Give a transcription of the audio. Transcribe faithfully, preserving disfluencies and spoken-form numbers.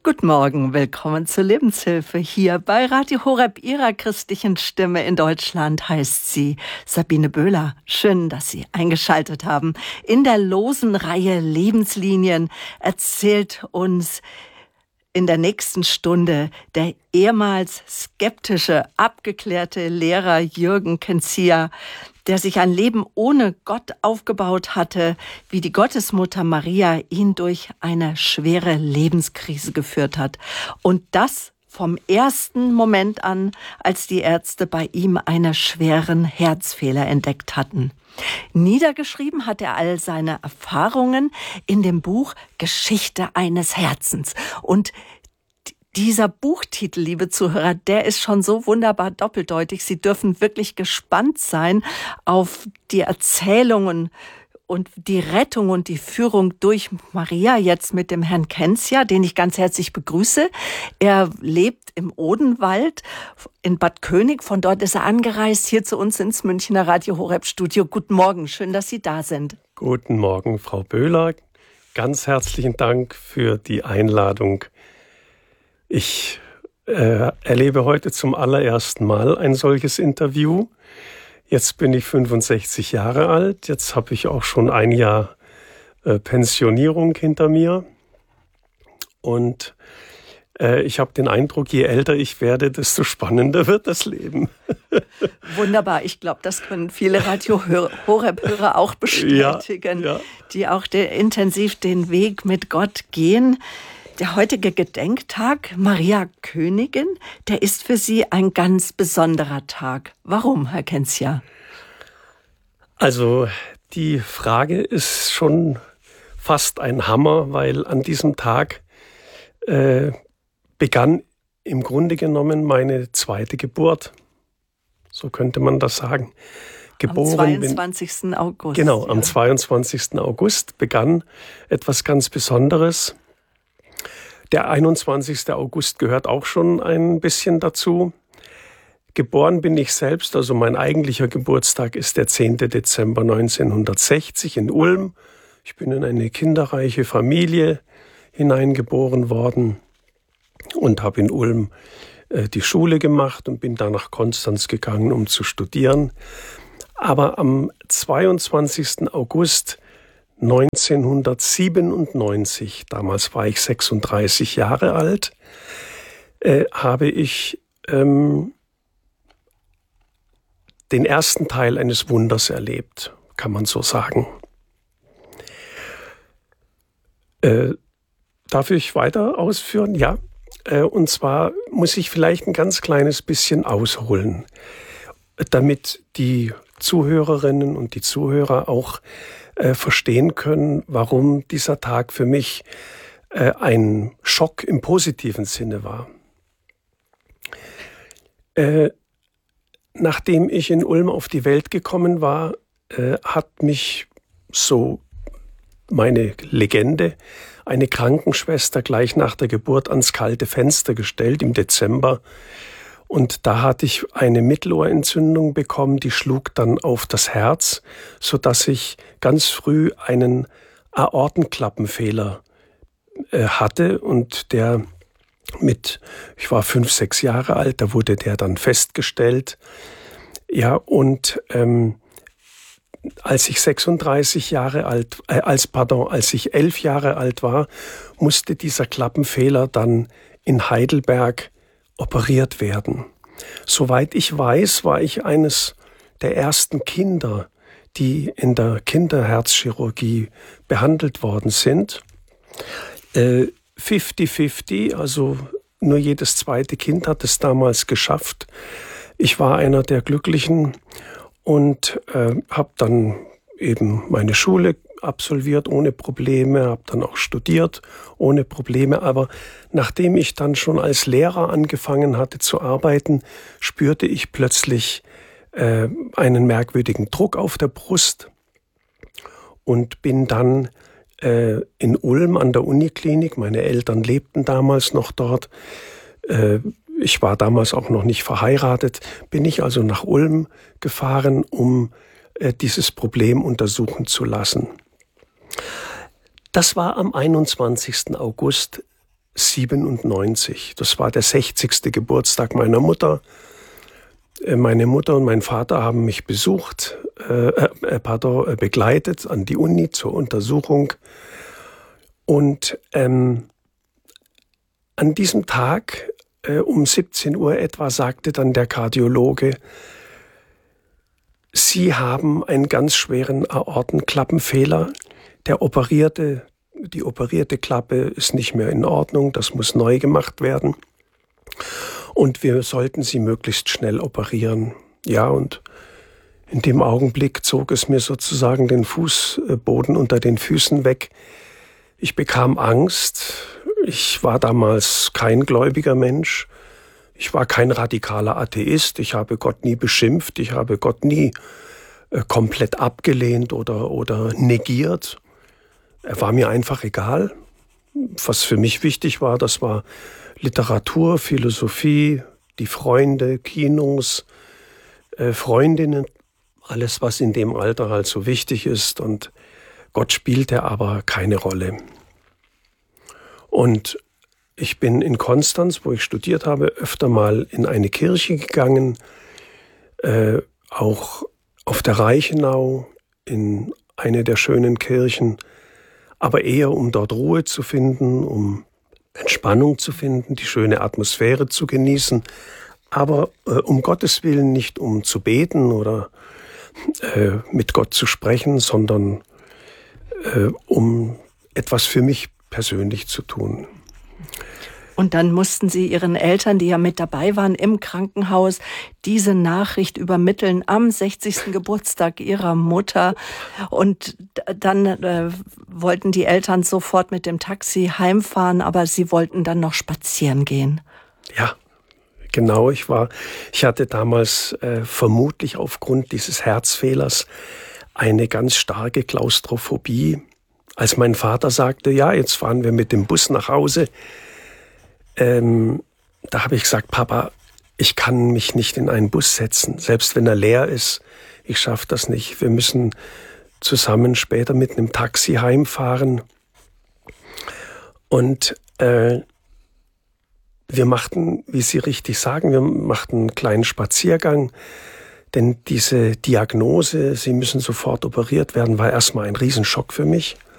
Guten Morgen, willkommen zur Lebenshilfe hier bei Radio Horeb, Ihrer christlichen Stimme in Deutschland, heißt sie Sabine Böhler. Schön, dass Sie eingeschaltet haben. In der losen Reihe Lebenslinien erzählt uns in der nächsten Stunde der ehemals skeptische, abgeklärte Lehrer Jürgen Kenzia, der sich ein Leben ohne Gott aufgebaut hatte, wie die Gottesmutter Maria ihn durch eine schwere Lebenskrise geführt hat. Und das vom ersten Moment an, als die Ärzte bei ihm einen schweren Herzfehler entdeckt hatten. Niedergeschrieben hat er all seine Erfahrungen in dem Buch Geschichte eines Herzens. Und dieser Buchtitel, liebe Zuhörer, der ist schon so wunderbar doppeldeutig. Sie dürfen wirklich gespannt sein auf die Erzählungen und die Rettung und die Führung durch Maria, jetzt mit dem Herrn Kenzia, den ich ganz herzlich begrüße. Er lebt im Odenwald in Bad König. Von dort ist er angereist hier zu uns ins Münchner Radio Horeb Studio. Guten Morgen, schön, dass Sie da sind. Guten Morgen, Frau Böhler. Ganz herzlichen Dank für die Einladung. Ich äh, erlebe heute zum allerersten Mal ein solches Interview. Jetzt bin ich fünfundsechzig Jahre alt. Jetzt habe ich auch schon ein Jahr äh, Pensionierung hinter mir. Und äh, ich habe den Eindruck, je älter ich werde, desto spannender wird das Leben. Wunderbar. Ich glaube, das können viele Radio Horeb-Hörer auch bestätigen, ja, ja. die auch de- intensiv den Weg mit Gott gehen. Der heutige Gedenktag Maria Königin, der ist für Sie ein ganz besonderer Tag. Warum, Herr Kenzia? Also die Frage ist schon fast ein Hammer, weil an diesem Tag äh, begann im Grunde genommen meine zweite Geburt. So könnte man das sagen. Geboren am zweiundzwanzigsten August. Genau, ja. am zweiundzwanzigsten August begann etwas ganz Besonderes. Der einundzwanzigste August gehört auch schon ein bisschen dazu. Geboren bin ich selbst, also mein eigentlicher Geburtstag ist der zehnten Dezember neunzehnhundertsechzig in Ulm. Ich bin in eine kinderreiche Familie hineingeboren worden und habe in Ulm äh, die Schule gemacht und bin dann nach Konstanz gegangen, um zu studieren. Aber am zweiundzwanzigsten August neunzehnhundertsiebenundneunzig, damals war ich sechsunddreißig Jahre alt, äh, habe ich ähm, den ersten Teil eines Wunders erlebt, kann man so sagen. Äh, darf ich weiter ausführen? Ja. Äh, und zwar muss ich vielleicht ein ganz kleines bisschen ausholen, damit die Zuhörerinnen und die Zuhörer auch äh, verstehen können, warum dieser Tag für mich äh, ein Schock im positiven Sinne war. Äh, nachdem ich in Ulm auf die Welt gekommen war, äh, hat mich, so meine Legende, eine Krankenschwester gleich nach der Geburt ans kalte Fenster gestellt im Dezember. Und da hatte ich eine Mittelohrentzündung bekommen, die schlug dann auf das Herz, sodass ich ganz früh einen Aortenklappenfehler äh, hatte. Und der mit, ich war fünf, sechs Jahre alt, da wurde der dann festgestellt. Ja, und ähm, als ich sechsunddreißig Jahre alt, äh, als pardon, als ich elf Jahre alt war, musste dieser Klappenfehler dann in Heidelberg operiert werden. Soweit ich weiß, war ich eines der ersten Kinder, die in der Kinderherzchirurgie behandelt worden sind. Äh, fünfzig fünfzig, also nur jedes zweite Kind hat es damals geschafft. Ich war einer der Glücklichen und äh, habe dann eben meine Schule absolviert ohne Probleme, habe dann auch studiert ohne Probleme. Aber nachdem ich dann schon als Lehrer angefangen hatte zu arbeiten, spürte ich plötzlich äh, einen merkwürdigen Druck auf der Brust und bin dann äh, in Ulm an der Uniklinik, meine Eltern lebten damals noch dort, äh, ich war damals auch noch nicht verheiratet, bin ich also nach Ulm gefahren, um äh, dieses Problem untersuchen zu lassen. Das war am einundzwanzigsten August siebenundneunzig. Das war der sechzigste Geburtstag meiner Mutter. Meine Mutter und mein Vater haben mich besucht, äh, äh, pardon, begleitet an die Uni zur Untersuchung. Und ähm, an diesem Tag äh, um siebzehn Uhr etwa sagte dann der Kardiologe, Sie haben einen ganz schweren Aortenklappenfehler. Der operierte, die operierte Klappe ist nicht mehr in Ordnung, das muss neu gemacht werden. Und wir sollten Sie möglichst schnell operieren. Ja, und in dem Augenblick zog es mir sozusagen den Fußboden unter den Füßen weg. Ich bekam Angst. Ich war damals kein gläubiger Mensch. Ich war kein radikaler Atheist, ich habe Gott nie beschimpft, ich habe Gott nie äh, komplett abgelehnt oder, oder negiert. Er war mir einfach egal. Was für mich wichtig war, das war Literatur, Philosophie, die Freunde, Kinos, äh, Freundinnen, alles, was in dem Alter halt so wichtig ist. Und Gott spielte aber keine Rolle. Und ich bin in Konstanz, wo ich studiert habe, öfter mal in eine Kirche gegangen, äh, auch auf der Reichenau, in eine der schönen Kirchen, aber eher um dort Ruhe zu finden, um Entspannung zu finden, die schöne Atmosphäre zu genießen, aber äh, um Gottes Willen nicht um zu beten oder äh, mit Gott zu sprechen, sondern äh, um etwas für mich persönlich zu tun. Und dann mussten Sie Ihren Eltern, die ja mit dabei waren im Krankenhaus, diese Nachricht übermitteln am sechzigsten Geburtstag Ihrer Mutter. Und dann äh, wollten die Eltern sofort mit dem Taxi heimfahren, aber Sie wollten dann noch spazieren gehen. Ja, genau. Ich war, ich hatte damals äh, vermutlich aufgrund dieses Herzfehlers eine ganz starke Klaustrophobie. Als mein Vater sagte, ja, jetzt fahren wir mit dem Bus nach Hause, Ähm, da habe ich gesagt, Papa, ich kann mich nicht in einen Bus setzen, selbst wenn er leer ist. Ich schaffe das nicht. Wir müssen zusammen später mit einem Taxi heimfahren. Und äh, wir machten, wie Sie richtig sagen, wir machten einen kleinen Spaziergang. Denn diese Diagnose, Sie müssen sofort operiert werden, war erstmal ein Riesenschock für mich.